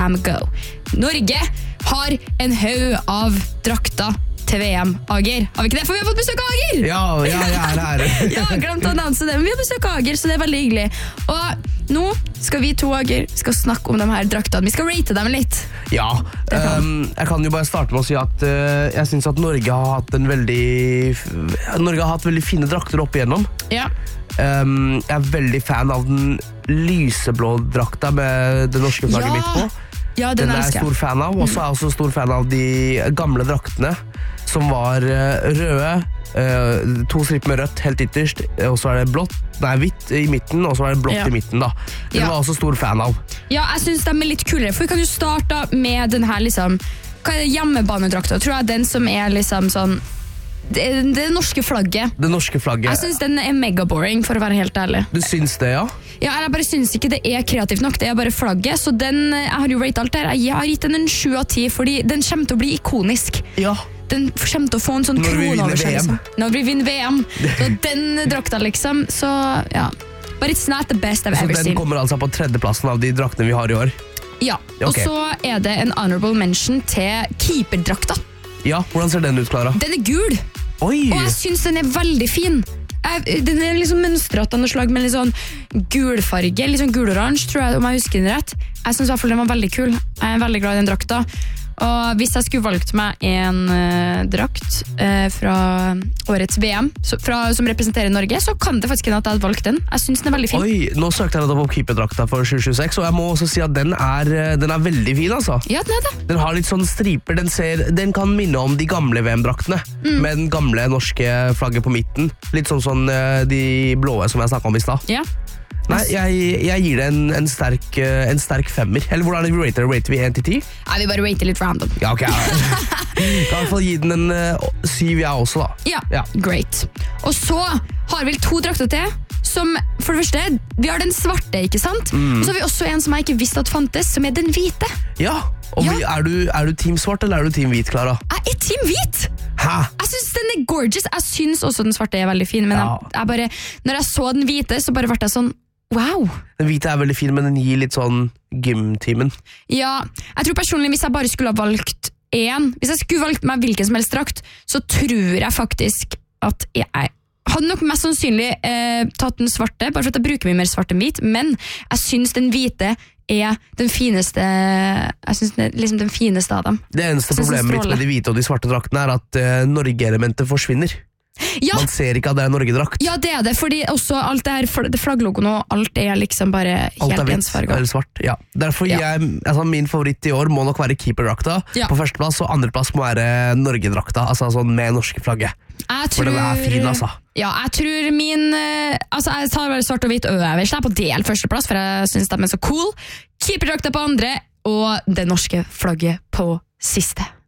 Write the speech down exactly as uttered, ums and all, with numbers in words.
I'm go. Norge har en haug av drakter til V M, Ager. Har vi ikke det? For vi har fått besøk av Ager! Ja, ja, jeg er her. Jeg har glemt å annonse det, men vi har besøk av Ager, så det er veldig hyggelig. Og nå skal vi to, Ager, skal snakke om de her draktene. Vi skal rate dem litt. Ja, um, jeg kan jo bare starte med å si at uh, jeg synes at Norge har hatt en veldig Norge har hatt veldig fine drakter opp igjennom. Ja. Um, jeg er veldig fan av den lyseblå drakta med det norske flagget Ja. midt på. Ja, den, Den er jeg elsker jeg. stor fan av. Og så er jeg også stor fan av de gamle draktene, som var uh, røde, uh, to striper med rødt helt ytterst, og så er det blått, nei, hvitt i midten, og så er det blått Ja. i midten da. Den Ja. var jeg også stor fan av. Ja, jeg synes de er litt kulere, for vi kan jo starte med den her, liksom, hva er det, hjemmebanedrakta? Tror jeg den som er liksom sånn, det, det, det norske flagget. Det norske flagget. Jeg synes den er mega boring, for å være helt ærlig. Du syns det, ja? Ja, jeg bare synes ikke det er kreativt nok, det er bare flagget, så den, jeg har jo ratet alt der, jeg har gitt den en sju av ti, fordi den kommer til å bli ikonisk. Ja. Den kommer til å få en sånn Når vi krone vinner over seg. V M. Liksom. Når vi vinner V M. Så den drakta liksom, så ja. But it's not the best I've Så ever den seen. kommer altså på tredjeplassen av de draktene vi har i år. Ja, og Ok. så er det en honorable mention til keeperdrakta. Ja, hvordan ser den ut, Clara? Den er gul, Oi! og jeg synes den er veldig fin. Jeg, den er liksom mønstret av noe slag med litt sånn gulfarge, litt sånn gul-oransje, tror jeg, om jeg husker den rett. Jeg synes i hvert fall den var veldig kul. Jeg er veldig glad i den drakta. Og hvis jeg skulle valgt meg en uh, drakt uh, fra årets V M, så, fra, som representerer Norge, så kan det faktisk hende at jeg hadde valgt den. Jeg synes den er veldig fin. Oi, nå søkte jeg nettopp opp keeperdrakta for tjue tjueseks, og jeg må også si at den er, den er veldig fin, altså. Ja, den er det. Den har litt sånn striper, den, ser, den kan minne om de gamle V M-draktene, Mm. med den gamle norske flagget på midten. Litt sånn sånn eh, de blåe som jeg snakket om i sted. Ja. Nei, jeg, jeg gir det en, en, sterk, eh, en sterk femmer. Eller hvordan er det vi rater? Rater vi en til ti? Jeg vil bare rate litt random. Ja, ok. Jeg kan i hvert fall gi den en uh, syv, jeg også, da. Ja, Ja. great. Og så har vi to drakter til, som for det første, vi har den svarte, ikke sant? Mm. Og så har vi også en som jeg ikke visste at fantes, som er den hvite. Ja, og Ja. vi, er, du, er du team svart, eller er du team hvit, Clara? Jeg er team hvit! Hæ? Jeg synes den er gorgeous. Jeg synes også den svarte er veldig fin, men Ja. jeg, jeg bare, når jeg så den hvite, så bare ble jeg sånn, wow. Den hvite er veldig fin, men den gir litt sånn gymtimen. Ja, jeg tror personlig hvis jeg bare skulle ha valgt en, hvis jeg skulle valgt meg hvilken som helst drakt, så tror jeg faktisk at jeg hadde nok mest sannsynlig eh, tatt den svarte, bare for at jeg bruker mye mer svart enn hvit, men jeg synes den hvite er den fineste, jeg synes den er liksom den fineste av dem. Det eneste Jeg synes den problemet mitt stråler. med de hvite og de svarte draktene er at uh, Norge-elementet forsvinner. Ja, Man ser ikke at det er Norge-drakt. ja, det er det, fordi også alt det her, fl- det flagglogoen og alt er liksom bare Alt helt er hvitt ensfarget. eller svart. Ja. Derfor Ja. jeg, altså min favoritt i år må nok være keeperdrakta Ja. på førsteplass, og andreplass må være Norge-drakta, altså sånn med norske flagget. Jeg For den er fin, altså. Ja, jeg tror min eh, Altså, jeg tar vel svart og hvitt øverst der på del førsteplass, for jeg synes de er så cool. Keeperdrakta på andre, og det norske flagget på siste.